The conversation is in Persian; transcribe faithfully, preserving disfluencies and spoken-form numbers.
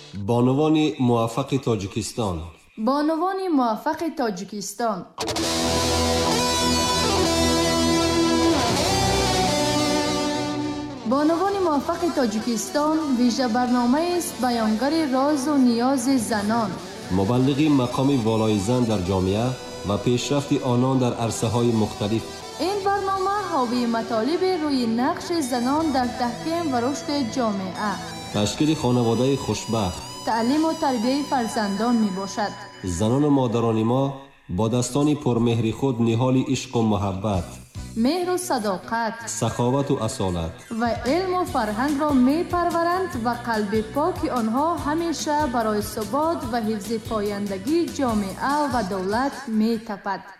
بانوان موفق تاجیکستان. بانوان موفق تاجیکستان. بانوان موفق تاجیکستان ویژه برنامه است بیانگر راز و نیاز زنان، مبلغ مقام والای زن در جامعه و پیشرفت آنان در عرصه‌های مختلف. این برنامه حاوی مطالب روی نقش زنان در تحکیم و رشد جامعه، تشکیل خانواده خوشبخت، تعلیم و تربیت فرزندان می باشد. زنان و مادران ما با دستان پرمهر خود نهال عشق و محبت، مهر و صداقت، سخاوت و اصالت و علم و فرهنگ را می پرورند و قلب پاک آنها همیشه برای ثبات و حفظ پایندگی جامعه و دولت می تپد.